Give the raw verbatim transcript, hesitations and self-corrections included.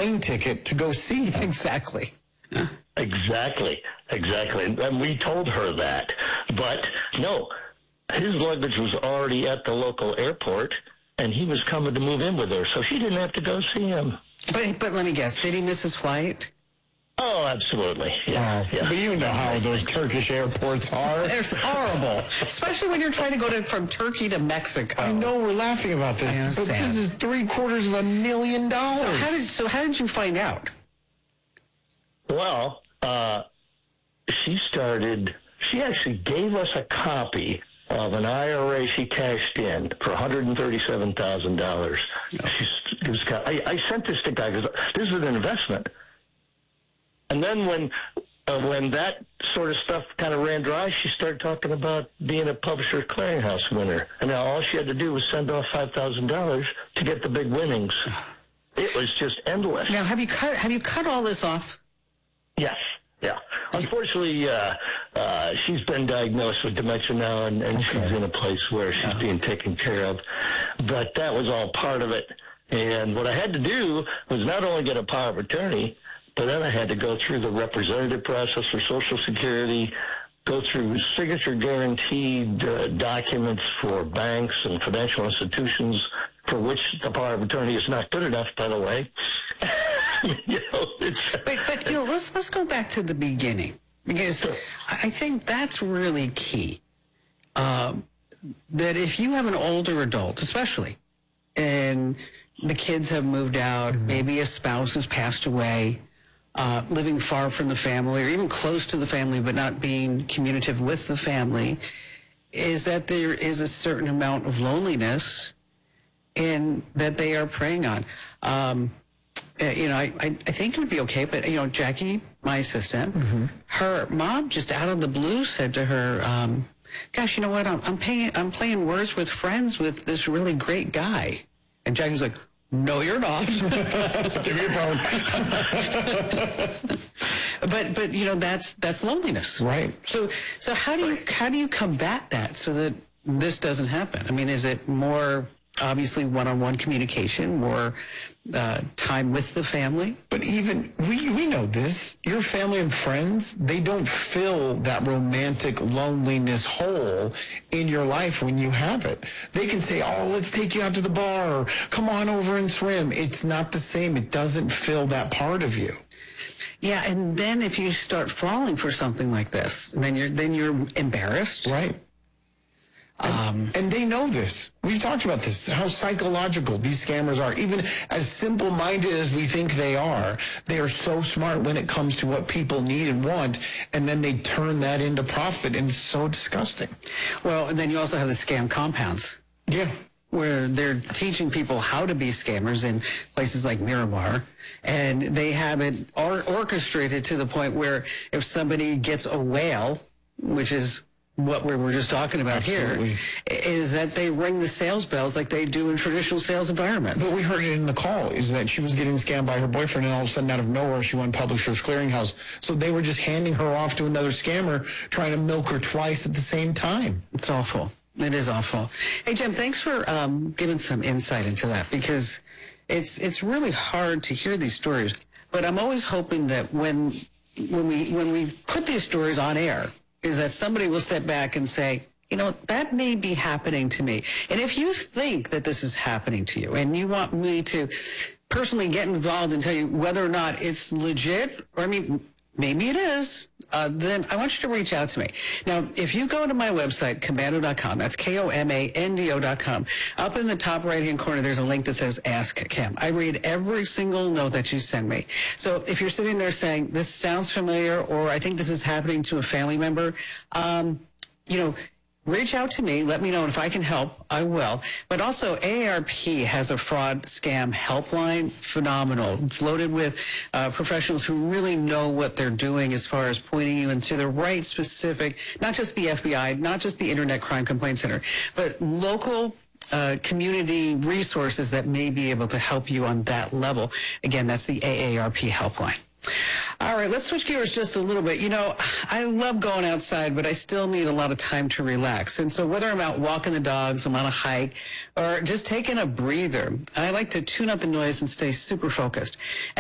plane ticket to go see him. Exactly. Exactly, exactly. And we told her that. But no, his luggage was already at the local airport, and he was coming to move in with her, so she didn't have to go see him. But, but let me guess, did he miss his flight? Oh, absolutely. Yeah, Oh, yeah. but you know how those Turkish airports are. They're horrible, especially when you're trying to go to, from Turkey to Mexico. I know we're laughing about this, I but understand. this is three quarters of a million dollars. So how did so how did you find out? Well, uh, she started, she actually gave us a copy of an I R A she cashed in for one hundred thirty-seven thousand dollars. She's, I, I sent this to Guy because this is an investment. And then when uh, when that sort of stuff kind of ran dry, she started talking about being a Publishers Clearinghouse winner. And now all she had to do was send off five thousand dollars to get the big winnings. It was just endless. Now, have you cut have you cut all this off? Yes, yeah. Unfortunately, uh, uh, she's been diagnosed with dementia now, and, and Okay. she's in a place where she's being taken care of. But that was all part of it. And what I had to do was not only get a power of attorney, but then I had to go through the representative process for Social Security, go through signature guaranteed uh, documents for banks and financial institutions, for which the power of attorney is not good enough, by the way. you know, it's, But, but you know, let's let's go back to the beginning, because Sure. I think that's really key. Um, that if you have an older adult, especially, and the kids have moved out, Mm-hmm. maybe a spouse has passed away, uh, living far from the family or even close to the family but not being communicative with the family, is that there is a certain amount of loneliness in that they are preying on. Um, uh, you know, I, I, I think it would be okay, but, you know, Jackie, my assistant, her mom just out of the blue said to her, um, gosh, you know what, I'm, I'm, paying, I'm playing Words with Friends with this really great guy. And Jackie was like, no, you're not. Give me your phone. but but you know that's that's loneliness, Right. So so how do you how do you combat that so that this doesn't happen? I mean, is it more obviously one-on-one communication, more uh, time with the family? But even, we, we know this, your family and friends, they don't fill that romantic loneliness hole in your life when you have it. They can say, oh, let's take you out to the bar, or come on over and swim. It's not the same. It doesn't fill that part of you. Yeah, and then if you start falling for something like this, then you're then you're embarrassed. Right. Um, and they know this. We've talked about this, how psychological these scammers are. Even as simple-minded as we think they are, they are so smart when it comes to what people need and want, and then they turn that into profit, and it's so disgusting. Well, and then you also have the scam compounds, Yeah. where they're teaching people how to be scammers in places like Miramar, and they have it or- orchestrated to the point where if somebody gets a whale, which is what we were just talking about Absolutely. here, is that they ring the sales bells like they do in traditional sales environments. But we heard it in the call, is that she was getting scammed by her boyfriend, and all of a sudden, out of nowhere, she won Publishers Clearinghouse. So they were just handing her off to another scammer, trying to milk her twice at the same time. It's awful. It is awful. Hey, Jim, thanks for um, giving some insight into that, because it's it's really hard to hear these stories. But I'm always hoping that when when we when we put these stories on air, is that somebody will sit back and say, you know, that may be happening to me. And if you think that this is happening to you and you want me to personally get involved and tell you whether or not it's legit, or I mean, maybe it is, uh, then I want you to reach out to me. Now, if you go to my website, komando dot com, that's K O M A N D O dot com, up in the top right-hand corner, there's a link that says Ask Kim. I read every single note that you send me. So if you're sitting there saying, this sounds familiar, or I think this is happening to a family member, um, you know, reach out to me. Let me know, and if I can help, I will. But also, A A R P has a fraud scam helpline. Phenomenal. It's loaded with uh, professionals who really know what they're doing as far as pointing you into the right specific, not just the F B I, not just the Internet Crime Complaint Center, but local uh, community resources that may be able to help you on that level. Again, that's the A A R P helpline. All right, let's switch gears just a little bit. You know, I love going outside, but I still need a lot of time to relax. And so whether I'm out walking the dogs, I'm on a hike, or just taking a breather, I like to tune up the noise and stay super focused.